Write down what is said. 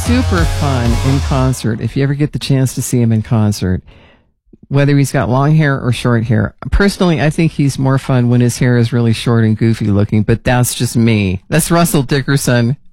super fun in concert if you ever get the chance to see him in concert. Whether he's got long hair or short hair. Personally, I think he's more fun when his hair is really short and goofy looking, but that's just me. That's Russell Dickerson.